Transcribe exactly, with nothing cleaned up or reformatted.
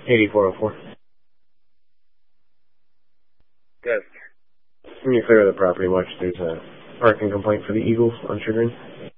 eighty-four oh four. Good. When you clear the property, watch there's a parking complaint for the Eagles on Sugar Inn.